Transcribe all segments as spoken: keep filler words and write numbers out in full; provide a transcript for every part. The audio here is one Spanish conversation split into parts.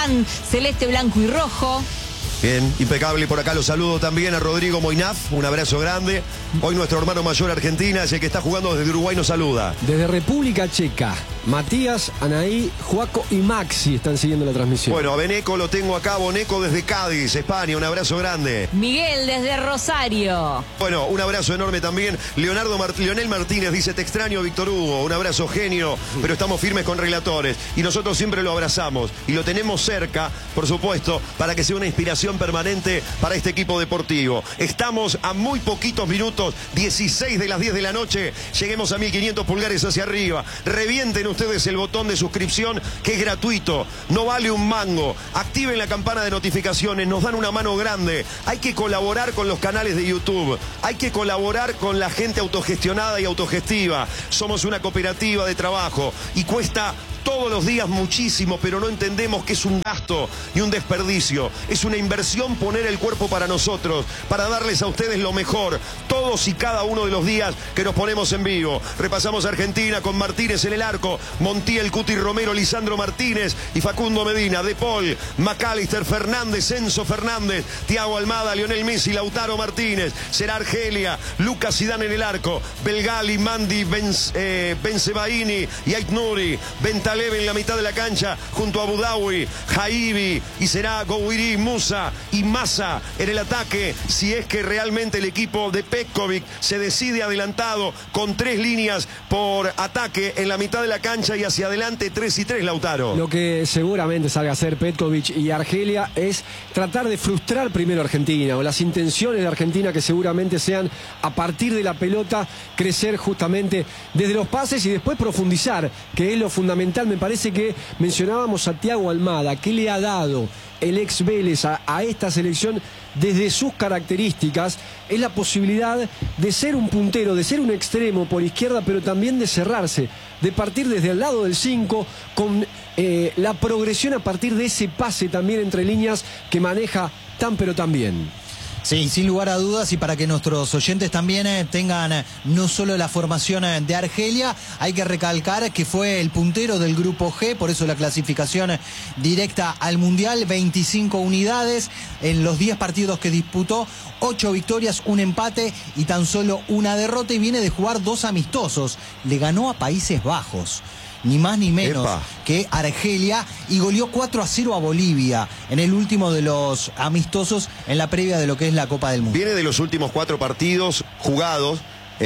están? Celeste, blanco y rojo. Bien, impecable. Por acá los saludo también a Rodrigo Moinaf, un abrazo grande. Hoy nuestro hermano mayor Argentina es el que está jugando desde Uruguay, nos saluda. Desde República Checa, Matías, Anaí, Joaco y Maxi están siguiendo la transmisión. Bueno, a Beneco lo tengo acá, Boneco desde Cádiz, España, un abrazo grande. Miguel desde Rosario. Bueno, un abrazo enorme también. Leonardo Mart Leonel Martínez dice, te extraño, Víctor Hugo, un abrazo genio, pero estamos firmes con relatores. Y nosotros siempre lo abrazamos y lo tenemos cerca, por supuesto, para que sea una inspiración permanente para este equipo deportivo. Estamos a muy poquitos minutos, dieciséis de las diez de la noche, lleguemos a mil quinientos pulgares hacia arriba. Revienten ustedes el botón de suscripción, que es gratuito, no vale un mango. Activen la campana de notificaciones, nos dan una mano grande. Hay que colaborar con los canales de YouTube, hay que colaborar con la gente autogestionada y autogestiva. Somos una cooperativa de trabajo y cuesta todos los días muchísimo, pero no entendemos que es un gasto y un desperdicio. Es una inversión poner el cuerpo para nosotros, para darles a ustedes lo mejor, todos y cada uno de los días que nos ponemos en vivo. Repasamos Argentina con Martínez en el arco, Montiel, Cuti Romero, Lisandro Martínez y Facundo Medina, De Paul, McAllister, Fernández, Enzo Fernández, Thiago Almada, Lionel Messi, Lautaro Martínez, será Argelia, Lucas Zidane en el arco, Belgali, Mandi, Benz, eh, Benzebaini y Aitnouri, Venta Leve en la mitad de la cancha junto a Budawi, Jaibi y será Gouiri, Musa y Massa en el ataque, si es que realmente el equipo de Petkovic se decide adelantado con tres líneas por ataque en la mitad de la cancha y hacia adelante tres y tres, Lautaro. Lo que seguramente salga a hacer Petkovic y Argelia es tratar de frustrar primero a Argentina, o las intenciones de Argentina que seguramente sean a partir de la pelota crecer justamente desde los pases y después profundizar, que es lo fundamental. Me parece que mencionábamos a Thiago Almada, que le ha dado el ex Vélez a, a esta selección desde sus características, es la posibilidad de ser un puntero, de ser un extremo por izquierda, pero también de cerrarse, de partir desde el lado del cinco, con eh, la progresión a partir de ese pase también entre líneas que maneja tan pero tan bien. Sí, sin lugar a dudas, y para que nuestros oyentes también eh, tengan eh, no solo la formación eh, de Argelia, hay que recalcar que fue el puntero del grupo G, por eso la clasificación eh, directa al Mundial, veinticinco unidades en los diez partidos que disputó, ocho victorias, un empate y tan solo una derrota, y viene de jugar dos amistosos, le ganó a Países Bajos. Ni más ni menos Epa. que Argelia, y goleó cuatro a cero a Bolivia en el último de los amistosos en la previa de lo que es la Copa del Mundo. Viene de los últimos cuatro partidos jugados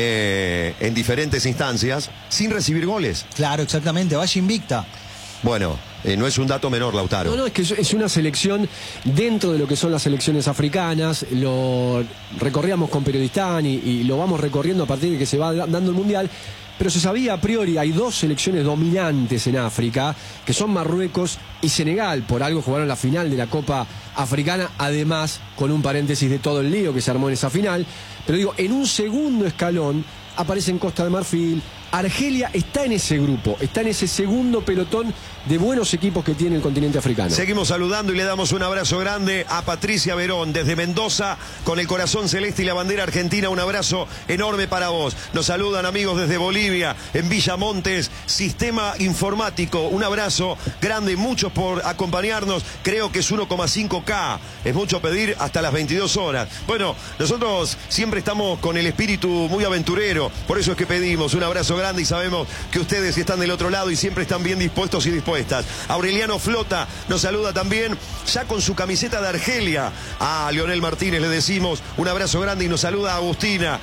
eh, en diferentes instancias sin recibir goles. Claro, exactamente, vaya invicta. Bueno, eh, no es un dato menor, Lautaro. No, no, es que es una selección dentro de lo que son las selecciones africanas. Lo recorríamos con Periodistán y, y lo vamos recorriendo a partir de que se va dando el Mundial. Pero se sabía a priori, hay dos selecciones dominantes en África, que son Marruecos y Senegal. Por algo jugaron la final de la Copa Africana, además, con un paréntesis de todo el lío que se armó en esa final. Pero digo, en un segundo escalón aparecen Costa de Marfil. Argelia está en ese grupo, está en ese segundo pelotón de buenos equipos que tiene el continente africano. Seguimos saludando y le damos un abrazo grande a Patricia Verón desde Mendoza, con el corazón celeste y la bandera argentina. Un abrazo enorme para vos. Nos saludan amigos desde Bolivia, en Villamontes, Sistema Informático. Un abrazo grande, muchos por acompañarnos. Creo que es uno coma cinco K, es mucho pedir, hasta las veintidós horas. Bueno, nosotros siempre estamos con el espíritu muy aventurero, por eso es que pedimos un abrazo grande y sabemos que ustedes están del otro lado y siempre están bien dispuestos y dispuestas. Aureliano Flota nos saluda también, ya con su camiseta de Argelia. A Leonel Martínez le decimos un abrazo grande y nos saluda Agustina.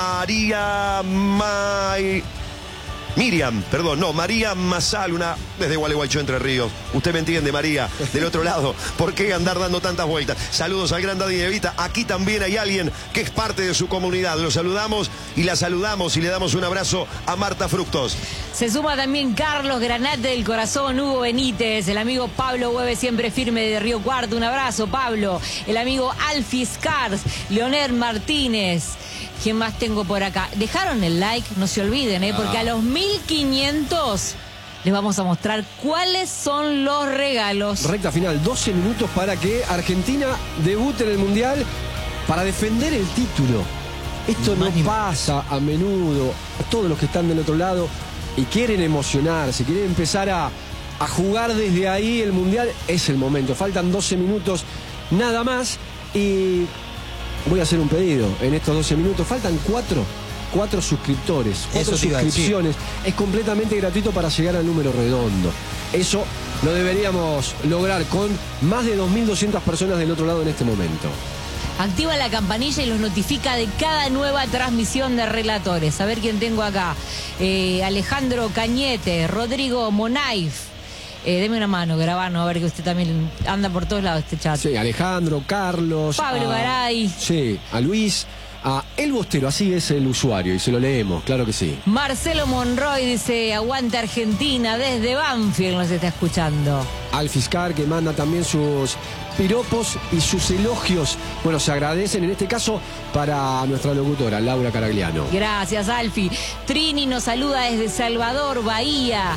María May... Miriam, perdón, no, María Masal, una desde Gualeguaychú, Entre Ríos. Usted me entiende, María, del otro lado. ¿Por qué andar dando tantas vueltas? Saludos al gran Daddy Evita. Aquí también hay alguien que es parte de su comunidad. Lo saludamos y la saludamos y le damos un abrazo a Marta Fructos. Se suma también Carlos Granate del Corazón, Hugo Benítez, el amigo Pablo Hueve, siempre firme de Río Cuarto. Un abrazo, Pablo. El amigo Alfis Cars, Leonel Martínez. ¿Quién más tengo por acá? Dejaron el like, no se olviden, ¿eh? Porque a los mil quinientos les vamos a mostrar cuáles son los regalos. Recta final, doce minutos para que Argentina debute en el Mundial para defender el título. Esto no pasa a menudo. A todos los que están del otro lado y quieren emocionarse, quieren empezar a, a jugar desde ahí el Mundial, es el momento. Faltan doce minutos nada más y voy a hacer un pedido en estos doce minutos. Faltan cuatro, cuatro suscriptores, cuatro suscripciones. Es completamente gratuito para llegar al número redondo. Eso lo deberíamos lograr con más de dos mil doscientas personas del otro lado en este momento. Activa la campanilla y los notifica de cada nueva transmisión de Relatores. A ver quién tengo acá. Eh, Alejandro Cañete, Rodrigo Monaif. Eh, deme una mano, grabarnos, a ver que usted también anda por todos lados este chat. Sí, Alejandro, Carlos. Pablo a, Garay. Sí, a Luis, a El Bostero, así es el usuario y se lo leemos, claro que sí. Marcelo Monroy dice, aguante Argentina, desde Banfield nos está escuchando. Al Fiscar, que manda también sus piropos y sus elogios. Bueno, se agradecen en este caso para nuestra locutora, Laura Caragliano. Gracias, Alfi. Trini nos saluda desde Salvador, Bahía.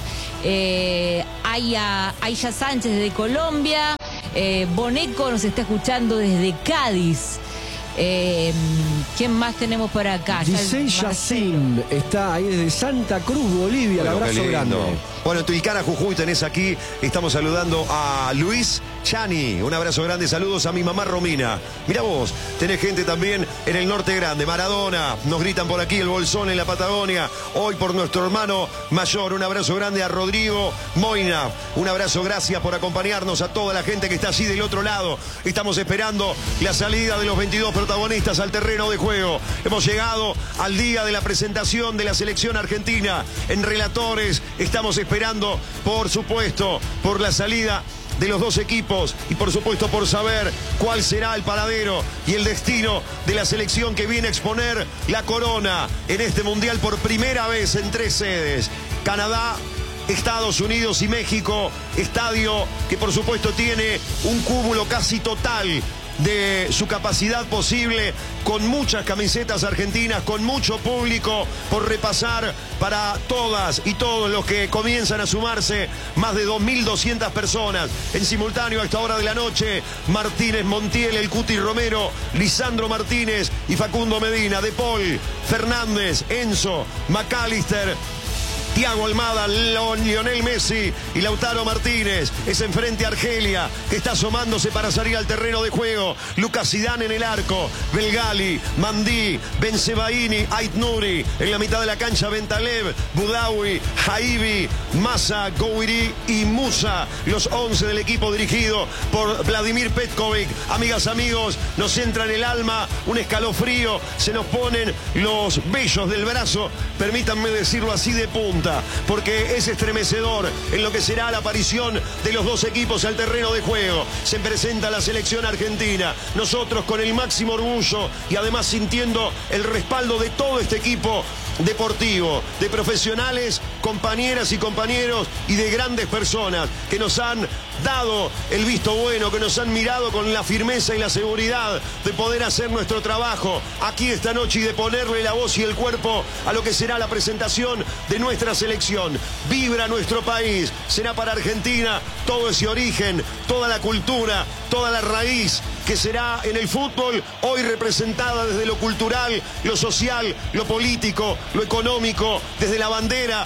Eh, Aya, Aya Sánchez de Colombia. Eh, Boneco nos está escuchando desde Cádiz. Eh, ¿Quién más tenemos por acá? Giselle Yacine está ahí desde Santa Cruz, Bolivia. Bueno, el abrazo grande. Bueno, en Tulcana, Jujuy tenés aquí, estamos saludando a Luis Chani. Un abrazo grande, saludos a mi mamá Romina. Mirá vos, tenés gente también en el Norte Grande. Maradona, nos gritan por aquí el Bolsón en la Patagonia. Hoy por nuestro hermano mayor, un abrazo grande a Rodrigo Moina. Un abrazo, gracias por acompañarnos a toda la gente que está allí del otro lado. Estamos esperando la salida de los veintidós protagonistas al terreno de juego. Hemos llegado al día de la presentación de la selección argentina. En Relatores estamos esperando, por supuesto, por la salida de los dos equipos y por supuesto por saber cuál será el paradero y el destino de la selección que viene a exponer la corona en este mundial por primera vez en tres sedes. Canadá, Estados Unidos y México, estadio que por supuesto tiene un cúmulo casi total de su capacidad posible, con muchas camisetas argentinas, con mucho público por repasar para todas y todos los que comienzan a sumarse, más de dos mil doscientas personas en simultáneo a esta hora de la noche. Martínez, Montiel, El Cuti Romero, Lisandro Martínez y Facundo Medina, De Paul, Fernández, Enzo, McAllister, Thiago Almada, Lionel Messi y Lautaro Martínez. Es enfrente a Argelia, que está asomándose para salir al terreno de juego. Lucas Zidane en el arco, Belgali, Mandí, Bensebaini, Ait Nouri. En la mitad de la cancha, Bentalev, Boudaoui, Haibi, Massa, Gouiri y Musa. Los once del equipo dirigido por Vladimir Petkovic. Amigas, amigos, nos entra en el alma un escalofrío. Se nos ponen los vellos del brazo, permítanme decirlo así, de punta, porque es estremecedor en lo que será la aparición de los dos equipos al terreno de juego. Se presenta la selección argentina, nosotros con el máximo orgullo y además sintiendo el respaldo de todo este equipo deportivo, de profesionales, compañeras y compañeros y de grandes personas que nos han dado el visto bueno, que nos han mirado con la firmeza y la seguridad de poder hacer nuestro trabajo aquí esta noche y de ponerle la voz y el cuerpo a lo que será la presentación de nuestra selección. Vibra nuestro país, será para Argentina todo ese origen, toda la cultura, toda la raíz que será en el fútbol, hoy representada desde lo cultural, lo social, lo político, lo económico, desde la bandera,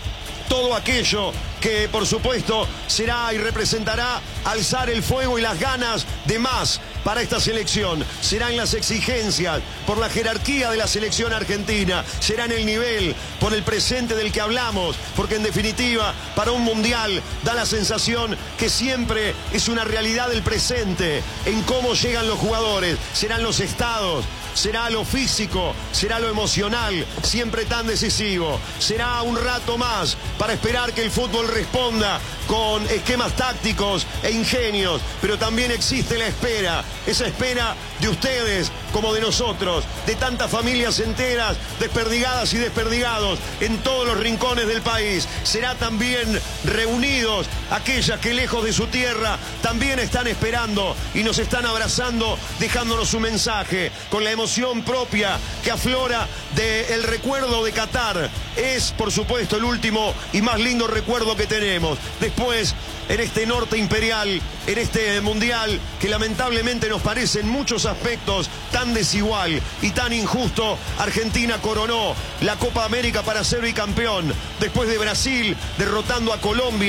todo aquello que por supuesto será y representará alzar el fuego y las ganas de más para esta selección. Será en las exigencias, por la jerarquía de la selección argentina, será en el nivel, por el presente del que hablamos, porque en definitiva para un mundial da la sensación que siempre es una realidad el presente, en cómo llegan los jugadores, serán los estados, será lo físico, será lo emocional, siempre tan decisivo. Será un rato más para esperar que el fútbol responda con esquemas tácticos e ingenios, pero también existe la espera, esa espera de ustedes como de nosotros, de tantas familias enteras desperdigadas y desperdigados en todos los rincones del país. Será también reunidos aquellas que lejos de su tierra también están esperando y nos están abrazando, dejándonos un mensaje con la emoción propia que aflora del recuerdo de Qatar. Es, por supuesto, el último y más lindo recuerdo que tenemos. Después, en este norte imperial, en este mundial que lamentablemente nos parece en muchos aspectos tan desigual y tan injusto, Argentina coronó la Copa América para ser bicampeón. Después de Brasil derrotando a Colombia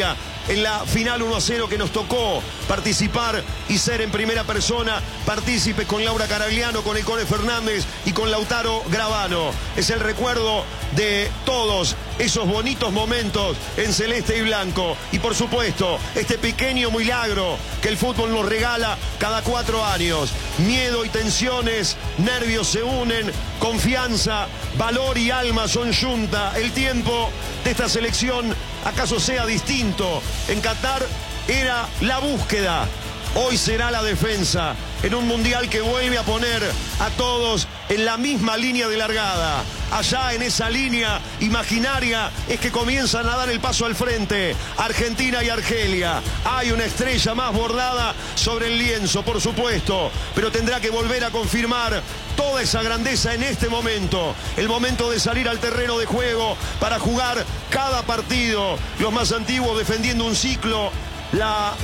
en la final uno a cero que nos tocó participar y ser en primera persona partícipes con Laura Caragliano, con el Cone Fernández y con Lautaro Gravano. Es el recuerdo de todos esos bonitos momentos en celeste y blanco. Y por supuesto, este pequeño milagro que el fútbol nos regala cada cuatro años. Miedo y tensiones, nervios se unen, confianza, valor y alma son yunta. El tiempo de esta selección acaso sea distinto. En Qatar era la búsqueda, hoy será la defensa, en un mundial que vuelve a poner a todos en la misma línea de largada. Allá en esa línea imaginaria es que comienzan a dar el paso al frente Argentina y Argelia. Hay una estrella más bordada sobre el lienzo, por supuesto, pero tendrá que volver a confirmar toda esa grandeza en este momento, el momento de salir al terreno de juego para jugar cada partido. Los más antiguos defendiendo un ciclo, la